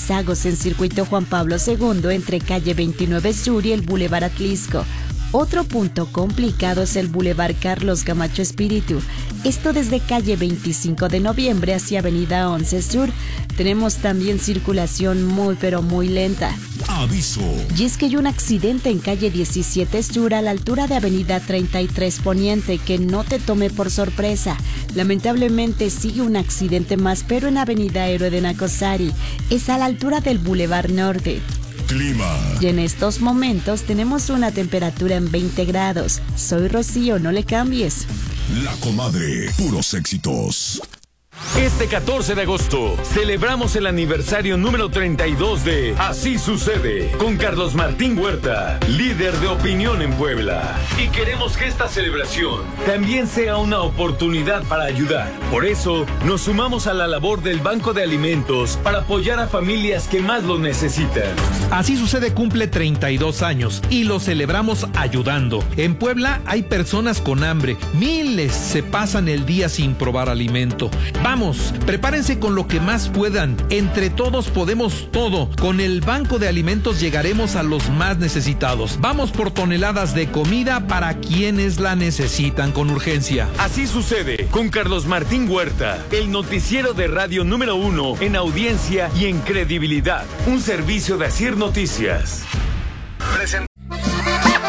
rezagos en Circuito Juan Pablo II entre calle 29 Sur y el Boulevard Atlisco. Otro punto complicado es el Boulevard Carlos Camacho Espíritu. Esto desde calle 25 de noviembre hacia avenida 11 Sur. Tenemos también circulación muy pero muy lenta. Aviso. Y es que hay un accidente en calle 17 Sur a la altura de avenida 33 Poniente, que no te tome por sorpresa. Lamentablemente sigue un accidente más, pero en avenida Héroe de Nacosari. Es a la altura del Boulevard Norte. Clima. Y en estos momentos tenemos una temperatura en 20 grados. Soy Rocío, no le cambies. La Comadre, puros éxitos. Este 14 de agosto celebramos el aniversario número 32 de Así Sucede con Carlos Martín Huerta, líder de opinión en Puebla. Y queremos que esta celebración también sea una oportunidad para ayudar. Por eso nos sumamos a la labor del Banco de Alimentos para apoyar a familias que más lo necesitan. Así Sucede cumple 32 años y lo celebramos ayudando. En Puebla hay personas con hambre, miles se pasan el día sin probar alimento. Vamos, prepárense con lo que más puedan. Entre todos podemos todo. Con el Banco de Alimentos llegaremos a los más necesitados. Vamos por toneladas de comida para quienes la necesitan con urgencia. Así Sucede con Carlos Martín Huerta, el noticiero de radio número 1 en audiencia y en credibilidad. Un servicio de Asir Noticias.